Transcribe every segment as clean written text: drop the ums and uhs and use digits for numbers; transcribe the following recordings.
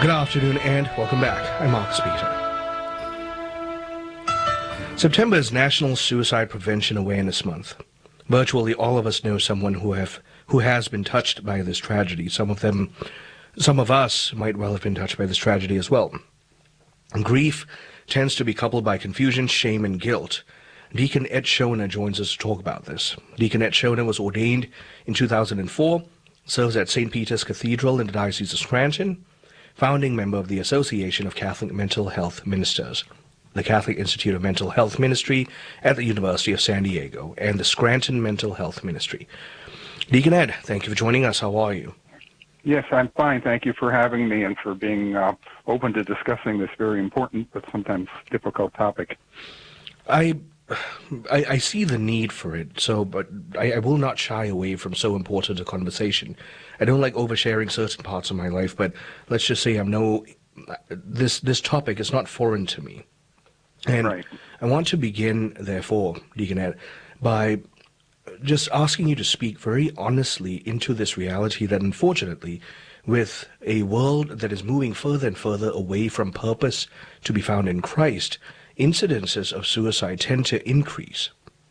Good afternoon and welcome back. I'm Marcus Peter. September is National Suicide Prevention Awareness Month. Virtually all of us know someone who has been touched by this tragedy. Some of us might well have been touched by this tragedy as well. Grief tends to be coupled by confusion, shame, and guilt. Deacon Ed Schoner joins us to talk about this. Deacon Ed Schoner was ordained in 2004, serves at St. Peter's Cathedral in the Diocese of Scranton, founding member of the Association of Catholic Mental Health Ministers, the Catholic Institute of Mental Health Ministry at the University of San Diego, and the Scranton Mental Health Ministry. Deacon Ed, thank you for joining us. How are you? Yes, I'm fine. Thank you for having me and for being open to discussing this very important but sometimes difficult topic. I see the need for it, but I will not shy away from so important a conversation. I don't like oversharing certain parts of my life, but let's just say this topic is not foreign to me. And right. I want to begin, therefore, Deacon Ed, by just asking you to speak very honestly into this reality that, unfortunately, with a world that is moving further and further away from purpose to be found in Christ, incidences of suicide tend to increase.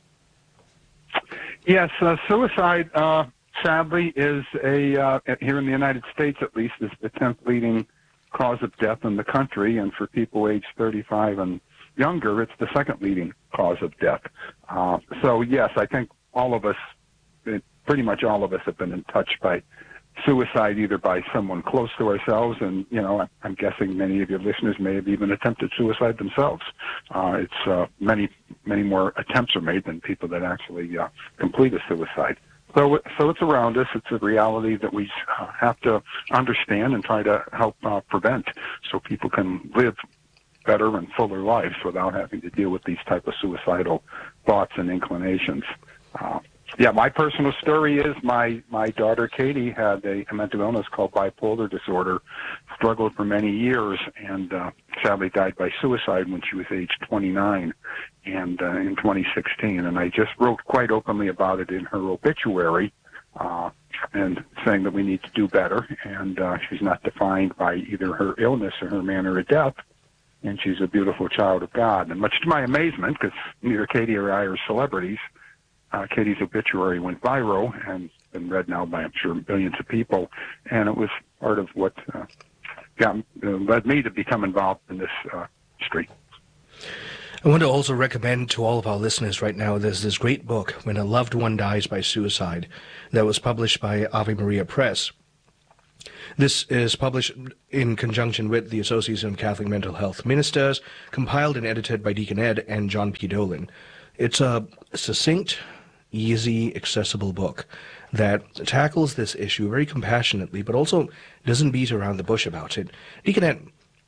Yes, suicide, sadly, is here in the United States at least, is the 10th leading cause of death in the country, and for people aged 35 and younger, it's the second leading cause of death. So yes, I think all of us, pretty much all of us, have been touched by suicide, either by someone close to ourselves, and I'm guessing many of your listeners may have even attempted suicide themselves. It's many more attempts are made than people that actually complete a suicide. So it's around us. It's a reality that we have to understand and try to help prevent, so people can live better and fuller lives without having to deal with these type of suicidal thoughts and inclinations. My personal story is my daughter Katie had a mental illness called bipolar disorder, struggled for many years, and sadly died by suicide when she was age 29 and in 2016. And I just wrote quite openly about it in her obituary, and saying that we need to do better, and she's not defined by either her illness or her manner of death, and she's a beautiful child of God. And much to my amazement, because neither Katie or I are celebrities, Katie's obituary went viral and been read now by, I'm sure, billions of people, and it was part of what led me to become involved in this street. I want to also recommend to all of our listeners right now, there's this great book, When a Loved One Dies by Suicide, that was published by Ave Maria Press. This is published in conjunction with the Association of Catholic Mental Health Ministers, compiled and edited by Deacon Ed and John P. Dolan. It's a succinct, easy, accessible book that tackles this issue very compassionately, but also doesn't beat around the bush about it. Deacon Ed,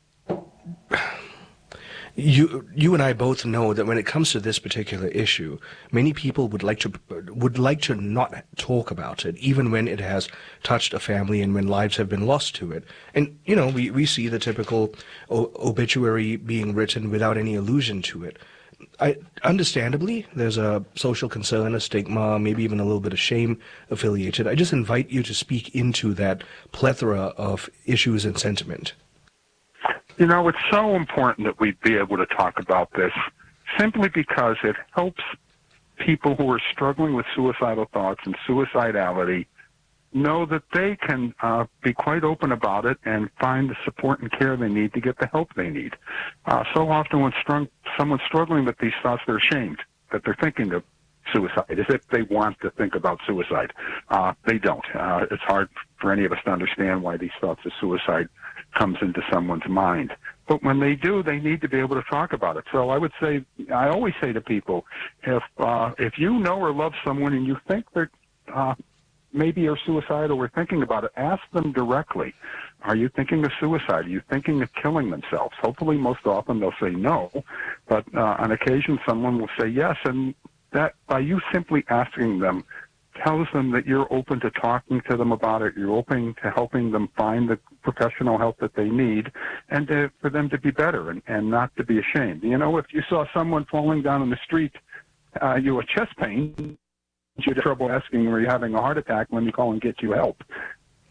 you and I both know that when it comes to this particular issue, many people would like to not talk about it, even when it has touched a family and when lives have been lost to it. And we see the typical obituary being written without any allusion to it. Understandably, there's a social concern, a stigma, maybe even a little bit of shame affiliated. I just invite you to speak into that plethora of issues and sentiment. It's so important that we be able to talk about this, simply because it helps people who are struggling with suicidal thoughts and suicidality know that they can be quite open about it and find the support and care they need to get the help they need. So often when someone's struggling with these thoughts, they're ashamed that they're thinking of suicide, as if they want to think about suicide. They don't. It's hard for any of us to understand why these thoughts of suicide comes into someone's mind. But when they do, they need to be able to talk about it. So I always say to people, if you know or love someone and you think they're maybe are suicidal or thinking about it, ask them directly. Are you thinking of suicide? Are you thinking of killing themselves? Hopefully, most often they'll say no, but on occasion someone will say yes, and that by you simply asking them tells them that you're open to talking to them about it, you're open to helping them find the professional help that they need, and for them to be better and not to be ashamed. If you saw someone falling down in the street, you have chest pain, you have trouble asking, are you having a heart attack, when you call and get you help.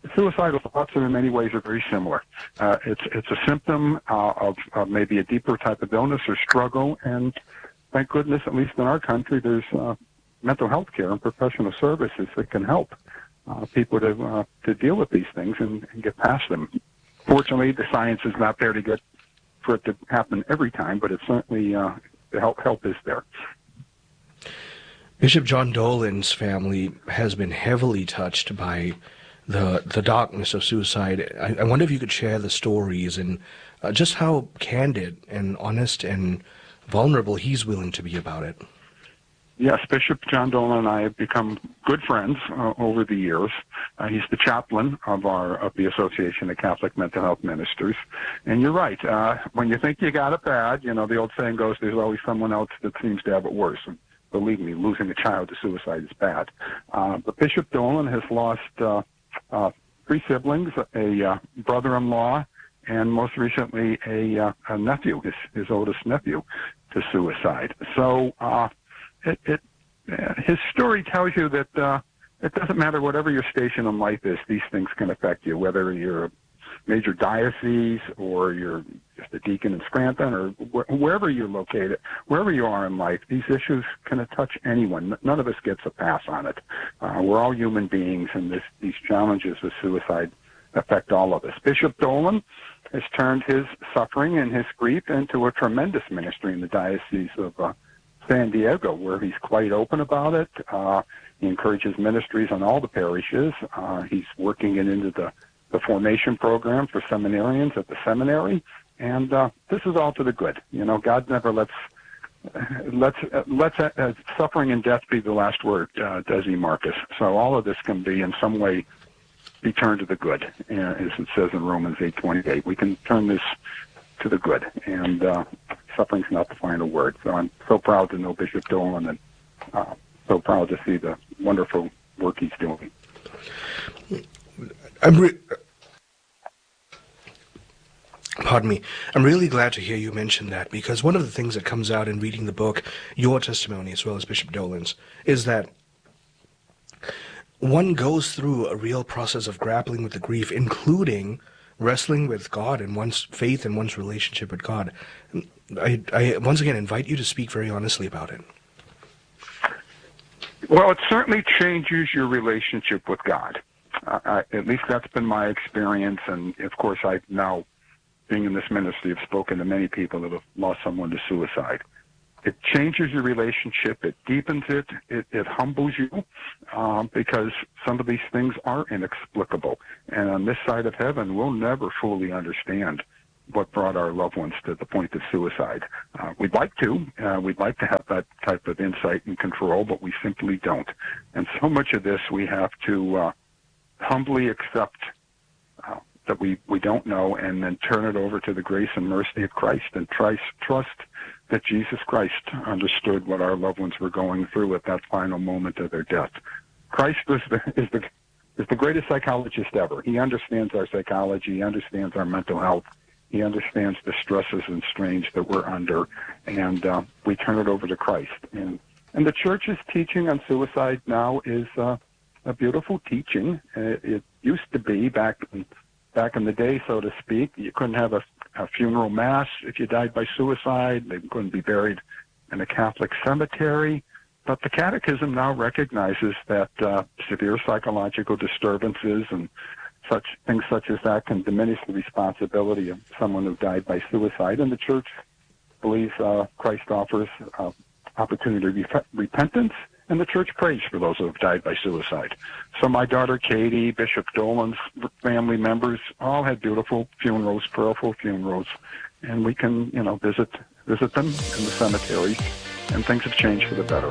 suicidal thoughts in many ways are very similar. It's a symptom of maybe a deeper type of illness or struggle, and thank goodness, at least in our country, there's mental health care and professional services that can help people to deal with these things and get past them. Fortunately, the science is not there to get for it to happen every time, but it's certainly the help is there. Bishop John Dolan's family has been heavily touched by the darkness of suicide. I wonder if you could share the stories and just how candid and honest and vulnerable he's willing to be about it. Yes, Bishop John Dolan and I have become good friends over the years. He's the chaplain of the Association of Catholic Mental Health Ministers. And you're right. When you think you got it bad, the old saying goes, there's always someone else that seems to have it worse. And believe me, losing a child to suicide is bad. But Bishop Dolan has lost 3 siblings, a brother-in-law, and most recently a nephew, his oldest nephew, to suicide. So his story tells you that it doesn't matter whatever your station in life is, these things can affect you, whether you're a major diocese or you're just a deacon in Scranton or wherever you're located, wherever you are in life, these issues can touch anyone. None of us gets a pass on it. We're all human beings, and these challenges with suicide affect all of us. Bishop Dolan has turned his suffering and his grief into a tremendous ministry in the Diocese of San Diego, where he's quite open about it. He encourages ministries on all the parishes. He's working it into the formation program for seminarians at the seminary, and this is all to the good. God never lets suffering and death be the last word, does he, Marcus? So all of this can be in some way be turned to the good, as it says in Romans 8:28. We can turn this to the good, and suffering's not the final word. So I'm so proud to know Bishop Dolan, and so proud to see the wonderful work he's doing. Pardon me. I'm really glad to hear you mention that, because one of the things that comes out in reading the book, your testimony as well as Bishop Dolan's, is that one goes through a real process of grappling with the grief, including wrestling with God and one's faith and one's relationship with God. I once again invite you to speak very honestly about it. Well, it certainly changes your relationship with God. At least that's been my experience, and of course I've now, being in this ministry, have spoken to many people that have lost someone to suicide. It changes your relationship. It deepens it. It humbles you because some of these things are inexplicable. And on this side of heaven, we'll never fully understand what brought our loved ones to the point of suicide. We'd like to. We'd like to have that type of insight and control, but we simply don't. And so much of this we have to humbly accept that we don't know, and then turn it over to the grace and mercy of Christ, and trust that Jesus Christ understood what our loved ones were going through at that final moment of their death. Christ is the greatest psychologist ever. He understands our psychology. He understands our mental health. He understands the stresses and strains that we're under, and we turn it over to Christ. And the Church's teaching on suicide now is a beautiful teaching. It used to be back in the day, so to speak, you couldn't have a funeral mass if you died by suicide. They couldn't be buried in a Catholic cemetery. But the Catechism now recognizes that severe psychological disturbances and things such as that can diminish the responsibility of someone who died by suicide. And the Church believes Christ offers opportunity to repentance, and the Church prays for those who have died by suicide. So my daughter Katie, Bishop Dolan's family members, all had beautiful funerals, prayerful funerals, and we can, visit them in the cemeteries, and things have changed for the better.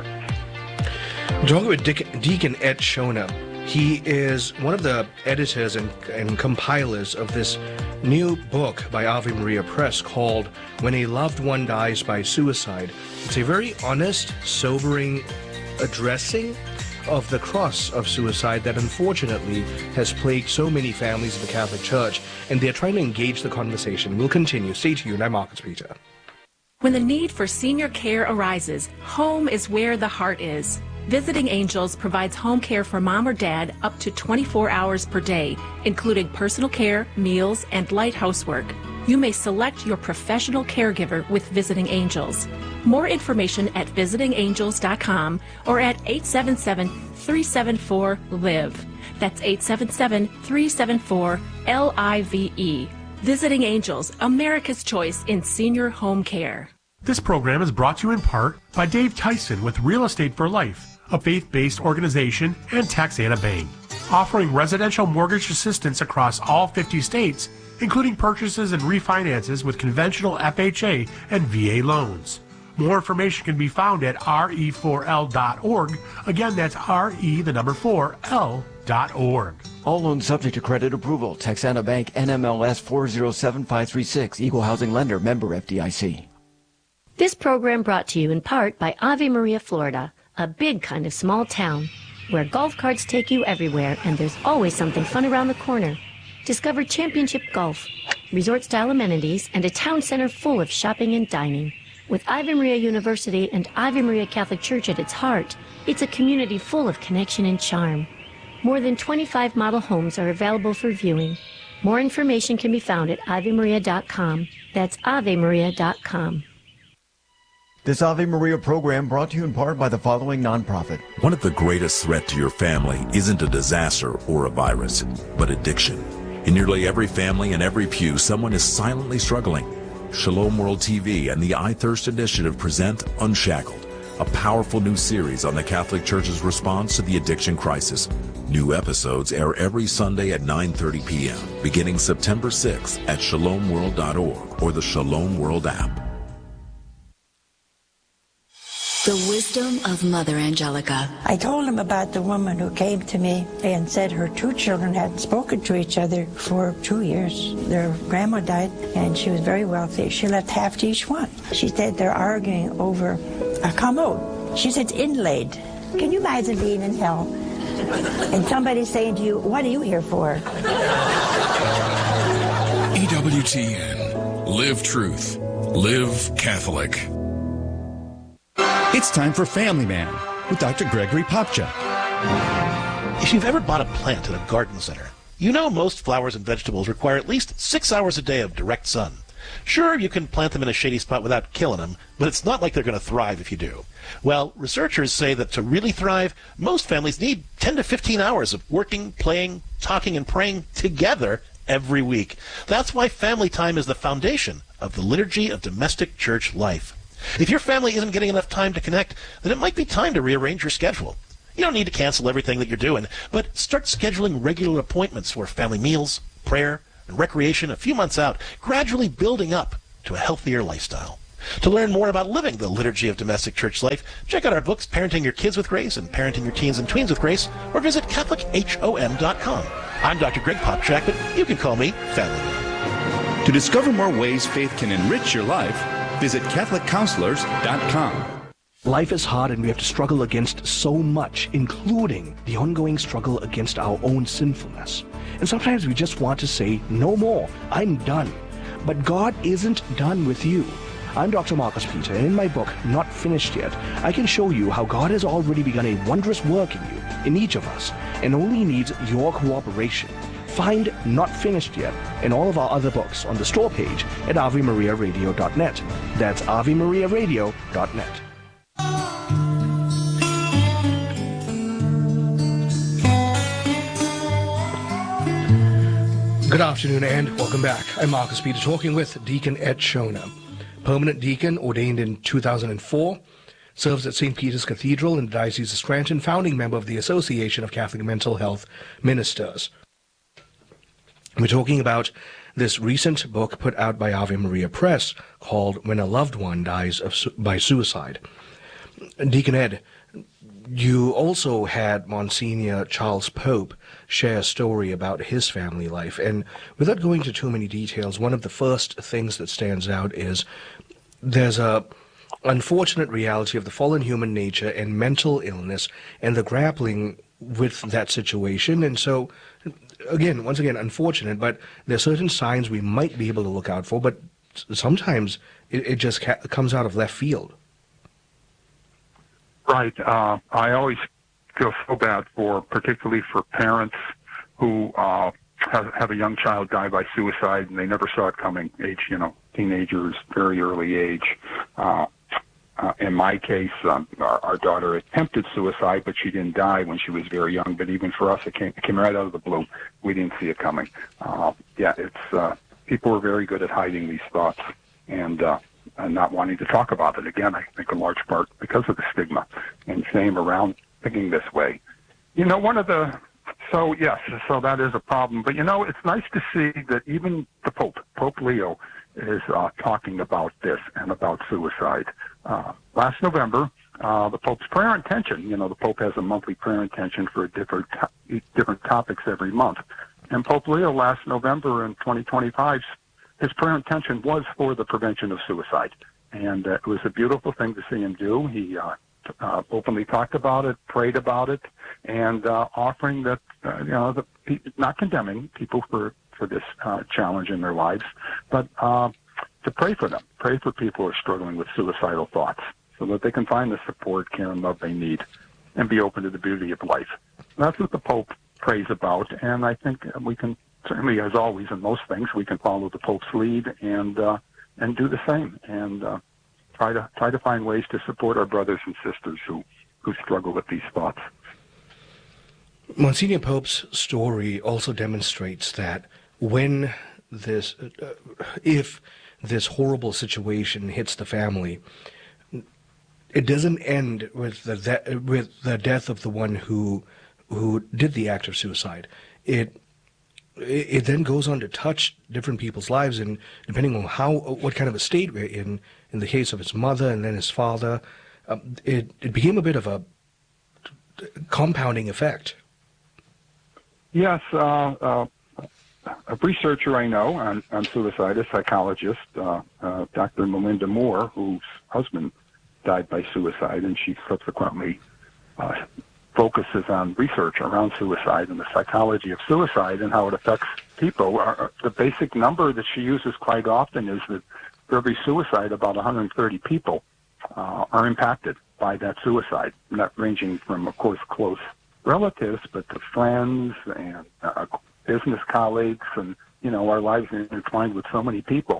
I'm talking with Deacon Ed Shona. He is one of the editors and compilers of this new book by Ave Maria Press called When a Loved One Dies by Suicide. It's a very honest, sobering addressing of the cross of suicide that unfortunately has plagued so many families in the Catholic Church, and they're trying to engage the conversation. We'll continue. Stay tuned. I'm Marcus Peter. When the need for senior care arises, home is where the heart is. Visiting Angels provides home care for mom or dad up to 24 hours per day, including personal care, meals, and light housework. You may select your professional caregiver with Visiting Angels. More information at visitingangels.com or at 877-374-LIVE. That's 877-374-LIVE. Visiting Angels, America's choice in senior home care. This program is brought to you in part by Dave Tyson with Real Estate for Life, a faith-based organization, and Texana Bank, offering residential mortgage assistance across all 50 states, including purchases and refinances with conventional FHA and VA loans. More information can be found at re4l.org. Again, that's re4l.org. All loans subject to credit approval. Texana Bank, NMLS 407536, Equal Housing Lender, member FDIC. This program brought to you in part by Ave Maria, Florida, a big kind of small town where golf carts take you everywhere and there's always something fun around the corner. Discover championship golf, resort-style amenities, and a town center full of shopping and dining. With Ave Maria University and Ave Maria Catholic Church at its heart, it's a community full of connection and charm. More than 25 model homes are available for viewing. More information can be found at AveMaria.com. That's AveMaria.com. This Ave Maria program brought to you in part by the following nonprofit. One of the greatest threats to your family isn't a disaster or a virus, but addiction. In nearly every family and every pew, someone is silently struggling. Shalom World TV and the iThirst Initiative present Unshackled, a powerful new series on the Catholic Church's response to the addiction crisis. New episodes air every Sunday at 9:30 p.m., beginning September 6th at shalomworld.org or the Shalom World app. The wisdom of Mother Angelica. I told him about the woman who came to me and said her two children hadn't spoken to each other for 2 years. Their grandma died and she was very wealthy. She left half to each one. She said they're arguing over a commode. She said it's inlaid. Can you imagine being in hell and somebody saying to you, what are you here for? EWTN. Live truth. Live Catholic. It's time for Family Man with Dr. Gregory Popcha. If you've ever bought a plant at a garden center, you know most flowers and vegetables require at least 6 hours a day of direct sun. Sure, you can plant them in a shady spot without killing them, but it's not like they're going to thrive if you do. Well, researchers say that to really thrive, most families need 10 to 15 hours of working, playing, talking, and praying together every week. That's why family time is the foundation of the liturgy of domestic church life. If your family isn't getting enough time to connect, then it might be time to rearrange your schedule. You don't need to cancel everything that you're doing, but start scheduling regular appointments for family meals, prayer, and recreation a few months out, gradually building up to a healthier lifestyle. To learn more about living the liturgy of domestic church life, check out our books, Parenting Your Kids with Grace and Parenting Your Teens and Tweens with Grace, or visit CatholicHOM.com. I'm Dr. Greg Popchak, but you can call me Family Man. To discover more ways faith can enrich your life, visit CatholicCounselors.com. Life is hard and we have to struggle against so much, including the ongoing struggle against our own sinfulness. And sometimes we just want to say, no more, I'm done. But God isn't done with you. I'm Dr. Marcus Peter, and in my book, Not Finished Yet, I can show you how God has already begun a wondrous work in you, in each of us, and only needs your cooperation. Find Not Finished Yet and all of our other books on the store page at AveMariaRadio.net. That's AveMariaRadio.net. Good afternoon and welcome back. I'm Marcus Peter talking with Deacon Ed Shona, permanent deacon ordained in 2004, serves at St. Peter's Cathedral in the Diocese of Scranton, founding member of the Association of Catholic Mental Health Ministers. We're talking about this recent book put out by Ave Maria Press called When a Loved One Dies by Suicide. Deacon Ed, you also had Monsignor Charles Pope share a story about his family life. And without going into too many details, one of the first things that stands out is there's a unfortunate reality of the fallen human nature and mental illness and the grappling with that situation. And so, once again, unfortunate, but there are certain signs we might be able to look out for, but sometimes it just comes out of left field. Right. I always feel so bad particularly for parents who have a young child die by suicide and they never saw it coming. Teenagers, very early age. In my case, our daughter attempted suicide, but she didn't die when she was very young. But even for us, it came right out of the blue. We didn't see it coming. People are very good at hiding these thoughts and not wanting to talk about it. Again, I think in large part because of the stigma and shame around thinking this way. So that is a problem. But, it's nice to see that even the Pope Leo, is talking about this and about suicide. Last November, the Pope's prayer intention, the Pope has a monthly prayer intention for different topics every month. And Pope Leo last November in 2025, his prayer intention was for the prevention of suicide. And it was a beautiful thing to see him do. He openly talked about it, prayed about it, and offering that, not condemning people for this challenge in their lives, but to pray for them, pray for people who are struggling with suicidal thoughts so that they can find the support, care, and love they need and be open to the beauty of life. That's what the Pope prays about, and I think we can, certainly as always in most things, we can follow the Pope's lead and do the same and try to find ways to support our brothers and sisters who struggle with these thoughts. Monsignor Pope's story also demonstrates that when if this horrible situation hits the family, it doesn't end with the death of the one who did the act of suicide. It then goes on to touch different people's lives, and depending on what kind of a state we're in the case of his mother and then his father, it became a bit of a compounding effect. Yes, a researcher I know on suicide, a psychologist, Dr. Melinda Moore, whose husband died by suicide, and she subsequently focuses on research around suicide and the psychology of suicide and how it affects people. The basic number that she uses quite often is that for every suicide, about 130 people are impacted by that suicide, not ranging from, of course, close relatives, but to friends and business colleagues, and our lives are intertwined with so many people.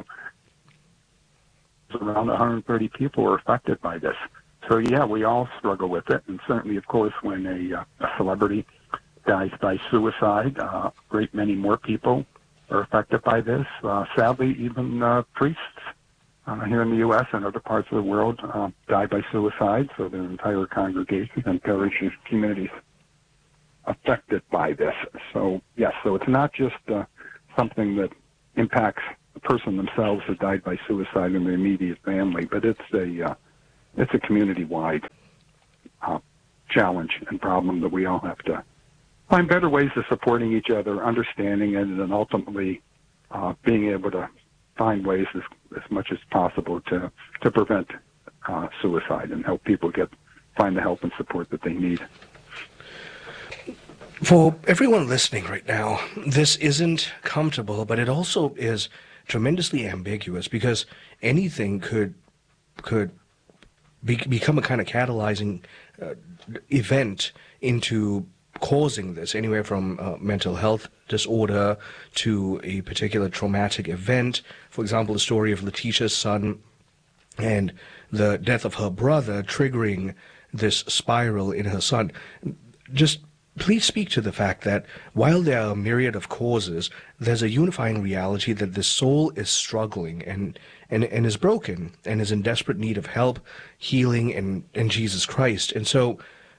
Around 130 people are affected by this. So yeah, we all struggle with it, and certainly, of course, when a celebrity dies by suicide, a great many more people are affected by this. Sadly, even priests here in the U.S. and other parts of the world die by suicide, so their entire congregations and parishes, communities affected by this. So yes, so it's not just something that impacts the person themselves who died by suicide and their immediate family, but it's a community-wide challenge and problem that we all have to find better ways of supporting each other, understanding it, and then ultimately being able to find ways as much as possible to prevent suicide and help people find the help and support that they need. For everyone listening right now, this isn't comfortable, but it also is tremendously ambiguous, because anything could become a kind of catalyzing event into causing this, anywhere from mental health disorder to a particular traumatic event. For example, the story of Letitia's son and the death of her brother triggering this spiral in her son. Just please speak to the fact that while there are a myriad of causes, there's a unifying reality that the soul is struggling and is broken and is in desperate need of help, healing, and Jesus Christ. And so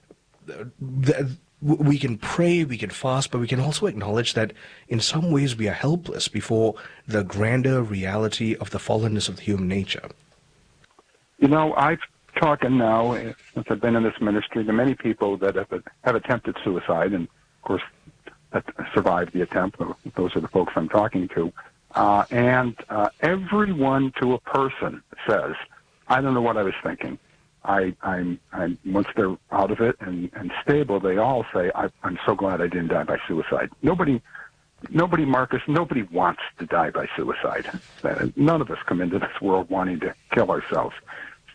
we can pray, we can fast, but we can also acknowledge that in some ways we are helpless before the grander reality of the fallenness of human nature. I've talking now, since I've been in this ministry, to many people that have attempted suicide, and of course that survived the attempt. Those are the folks I'm talking to. And everyone to a person says, I don't know what I was thinking. I'm once they're out of it and stable, they all say, I'm so glad I didn't die by suicide. Nobody, Marcus, nobody wants to die by suicide. None of us come into this world wanting to kill ourselves.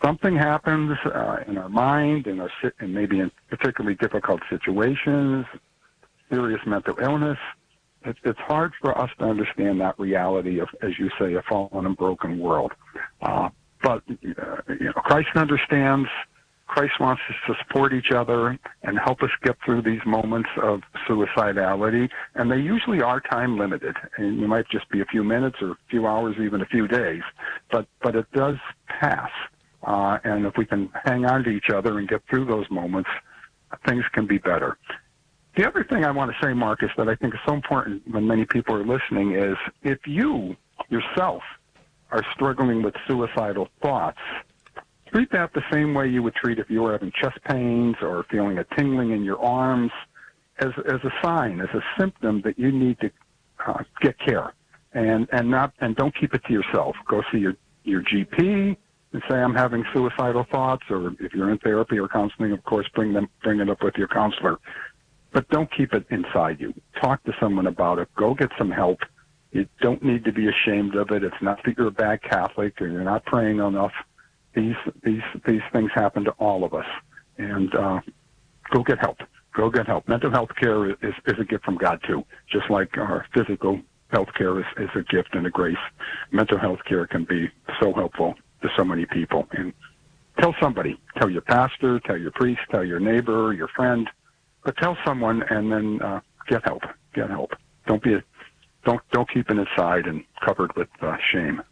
something happens in our mind, and maybe in particularly difficult situations, serious mental illness, it's hard for us to understand that reality of, as you say, a fallen and broken world. But Christ understands. Christ wants us to support each other and help us get through these moments of suicidality, and they usually are time limited. And it might just be a few minutes or a few hours, even a few days, but it does pass. And if we can hang on to each other and get through those moments, things can be better. The other thing I want to say, Marcus, that I think is so important when many people are listening is if you yourself are struggling with suicidal thoughts, treat that the same way you would treat if you were having chest pains or feeling a tingling in your arms, as a sign, as a symptom that you need to get care, and don't keep it to yourself. Go see your GP and say, I'm having suicidal thoughts, or if you're in therapy or counseling, of course, bring it up with your counselor. But don't keep it inside you. Talk to someone about it. Go get some help. You don't need to be ashamed of it. It's not that you're a bad Catholic or you're not praying enough. These things happen to all of us, and go get help. Go get help. Mental health care is a gift from God too, just like our physical health care is a gift and a grace. Mental health care can be so helpful to so many people. And tell somebody. Tell your pastor. Tell your priest. Tell your neighbor. Your friend. But tell someone, and then get help. Get help. Don't keep it inside and covered with shame.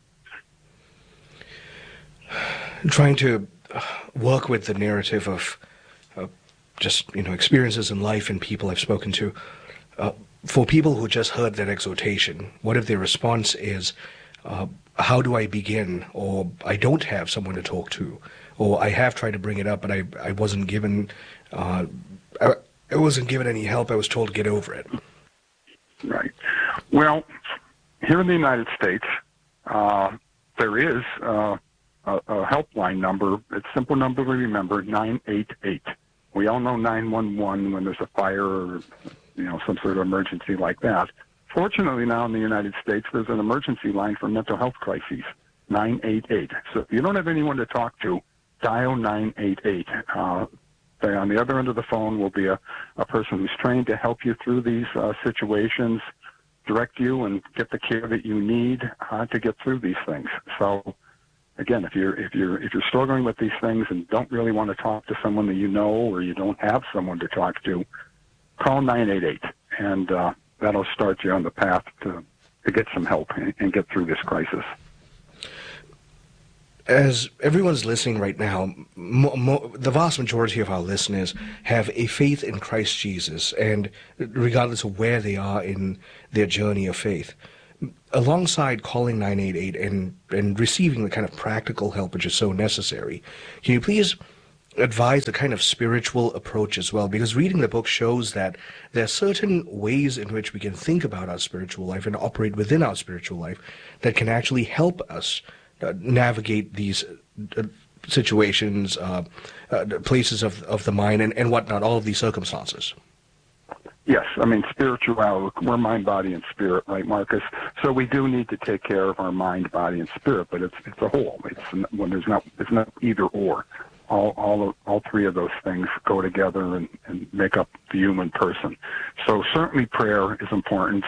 Trying to work with the narrative of just experiences in life and people I've spoken to. For people who just heard that exhortation, what if their response is, how do I begin? Or I don't have someone to talk to, or I have tried to bring it up, but I wasn't given I wasn't given any help. I was told to get over it. Right. Well, here in the United States, there is a helpline number. It's a simple number to remember, 988. We all know 911 when there's a fire or some sort of emergency like that. Fortunately, now in the United States, there's an emergency line for mental health crises, 988. So if you don't have anyone to talk to, dial 988. On the other end of the phone will be a person who's trained to help you through these situations, direct you, and get the care that you need to get through these things. So, again, if you're struggling with these things and don't really want to talk to someone that you know, or you don't have someone to talk to, call 988, and that'll start you on the path to get some help and get through this crisis. As everyone's listening right now, the vast majority of our listeners have a faith in Christ Jesus, and regardless of where they are in their journey of faith, alongside calling 988 and receiving the kind of practical help which is so necessary, can you please advise the kind of spiritual approach as well? Because reading the book shows that there are certain ways in which we can think about our spiritual life and operate within our spiritual life that can actually help us navigate these situations, places of the mind and whatnot, all of these circumstances. Yes, I mean, spirituality, we're mind, body, and spirit, right, Marcus? So we do need to take care of our mind, body, and spirit, but it's a whole. It's not either or. All three of those things go together and make up the human person. So certainly prayer is important.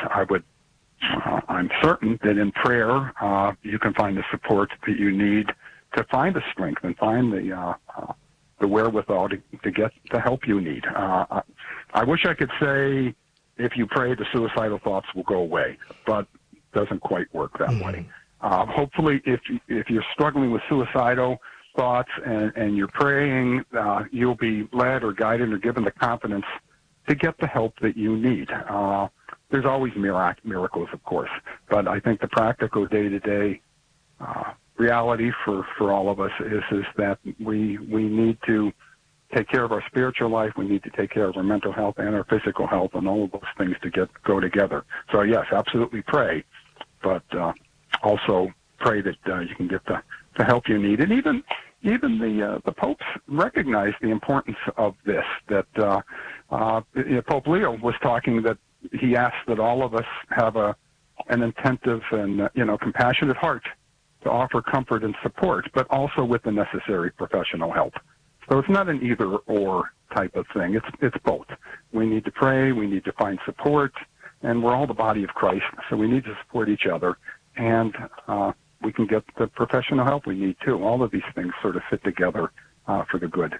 I'm certain that in prayer you can find the support that you need to find the strength and find the wherewithal to get the help you need. I wish I could say if you pray, the suicidal thoughts will go away, but it doesn't quite work that way. Hopefully, if you're struggling with suicidal thoughts and you're praying, you'll be led or guided or given the confidence to get the help that you need. There's always miracles, of course, but I think the practical day-to-day reality for all of us is that we need to take care of our spiritual life. We need to take care of our mental health and our physical health, and all of those things to go together. So yes, absolutely pray, but also pray that you can get the help you need. And even the popes recognize the importance of this. That Pope Leo was talking that he asked that all of us have an attentive and compassionate heart offer comfort and support, but also with the necessary professional help. So it's not an either-or type of thing. It's both. We need to pray, we need to find support, and we're all the body of Christ, so we need to support each other, and we can get the professional help we need too. All of these things sort of fit together for the good.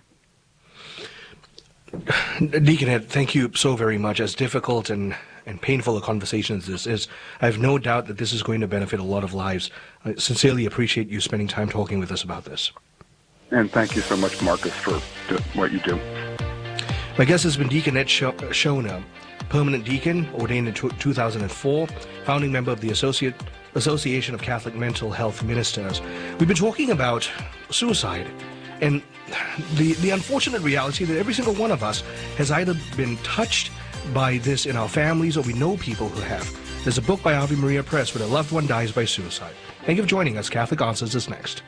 Deacon Ed, thank you so very much. As difficult and painful a conversation as this is, I have no doubt that this is going to benefit a lot of lives. I sincerely appreciate you spending time talking with us about this. And thank you so much, Marcus, for what you do. My guest has been Deacon Ed Schoner, permanent deacon, ordained in 2004, founding member of the Association of Catholic Mental Health Ministers. We've been talking about suicide and the unfortunate reality that every single one of us has either been touched by this in our families or we know people who have. There's a book by Ave Maria Press when a loved one dies by suicide. Thank you for joining us. Catholic Answers is next.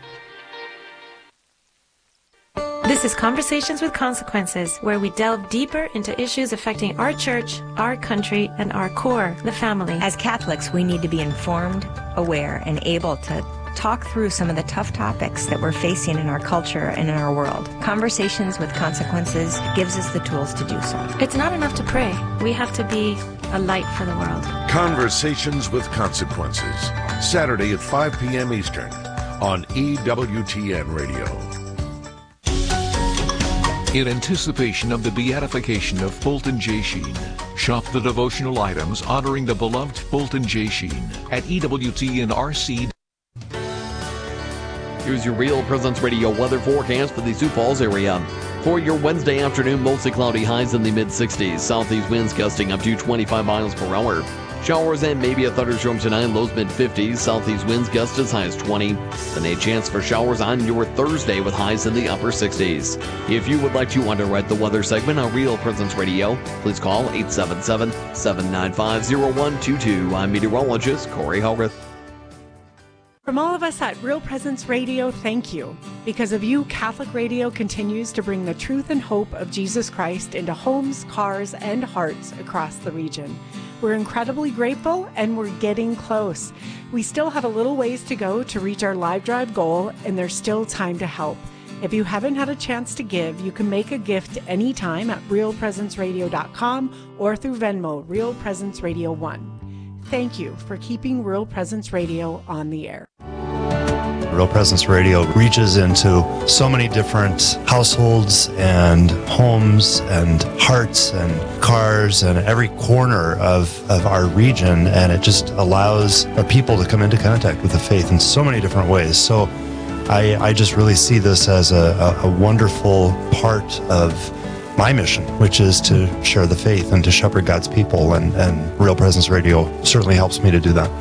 This is Conversations with Consequences, where we delve deeper into issues affecting our church, our country, and our core, the family. As Catholics, we need to be informed, aware, and able to talk through some of the tough topics that we're facing in our culture and in our world. Conversations with Consequences gives us the tools to do so. It's not enough to pray. We have to be a light for the world. Conversations with Consequences, Saturday at 5 p.m. Eastern on EWTN Radio. In anticipation of the beatification of Fulton J. Sheen, shop the devotional items honoring the beloved Fulton J. Sheen at EWTNRC. Here's your Real Presence Radio weather forecast for the Sioux Falls area. For your Wednesday afternoon, mostly cloudy, highs in the mid-60s. Southeast winds gusting up to 25 miles per hour. Showers and maybe a thunderstorm tonight, lows mid-50s. Southeast winds gust as high as 20. Then a chance for showers on your Thursday with highs in the upper 60s. If you would like to underwrite the weather segment on Real Presence Radio, please call 877-795-0122. I'm meteorologist Corey Hogarth. From all of us at Real Presence Radio, thank you. Because of you, Catholic Radio continues to bring the truth and hope of Jesus Christ into homes, cars, and hearts across the region. We're incredibly grateful, and we're getting close. We still have a little ways to go to reach our live drive goal, and there's still time to help. If you haven't had a chance to give, you can make a gift anytime at realpresenceradio.com or through Venmo, Real Presence Radio 1. Thank you for keeping Real Presence Radio on the air. Real Presence Radio reaches into so many different households and homes and hearts and cars and every corner of our region, and it just allows our people to come into contact with the faith in so many different ways. So I just really see this as a wonderful part of my mission, which is to share the faith and to shepherd God's people, and Real Presence Radio certainly helps me to do that.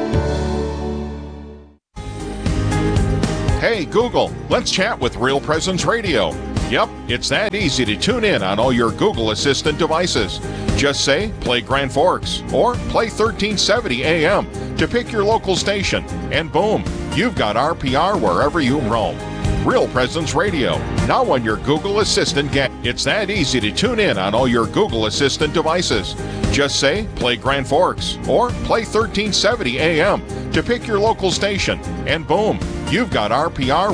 Hey Google, let's chat with Real Presence Radio. Yep, it's that easy to tune in on all your Google Assistant devices. Just say, play Grand Forks, or play 1370 AM to pick your local station, and boom, you've got RPR wherever you roam. Real Presence Radio, now on your Google Assistant It's that easy to tune in on all your Google Assistant devices. Just say, play Grand Forks, or play 1370 AM to pick your local station, and boom, you've got RPR